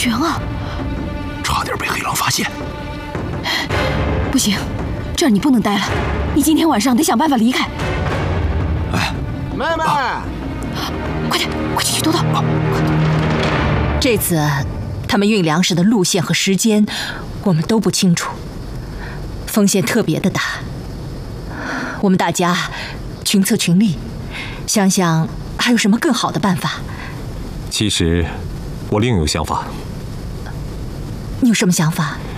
全啊！ 差点被黑狼发现。 不行，这儿你不能待了，你今天晚上得想办法离开。 哎， 妹妹， 快点，快去多多！ 这次他们运粮食的路线和时间，我们都不清楚，风险特别的大。我们大家群策群力，想想还有什么更好的办法。 其实我另有想法。 你有什么想法？